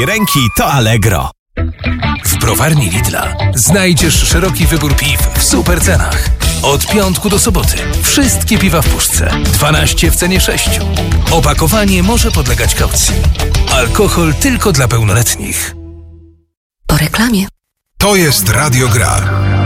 ręki to Allegro. W browarni Lidla znajdziesz szeroki wybór piw w super cenach. Od piątku do soboty wszystkie piwa w puszce. 12 w cenie 6. Opakowanie może podlegać kaucji. Alkohol tylko dla pełnoletnich. Po reklamie. To jest Radio Gra.